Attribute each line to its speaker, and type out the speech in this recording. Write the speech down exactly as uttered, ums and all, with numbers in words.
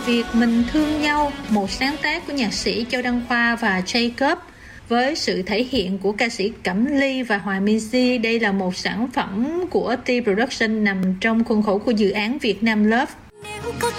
Speaker 1: Việc Mình Thương Nhau, một sáng tác của nhạc sĩ Châu Đăng Khoa và Jacob, với sự thể hiện của ca sĩ Cẩm Ly và Hòa Minzy. Đây là một sản phẩm của T Production nằm trong khuôn khổ của dự án Việt Nam Love.
Speaker 2: Nếu có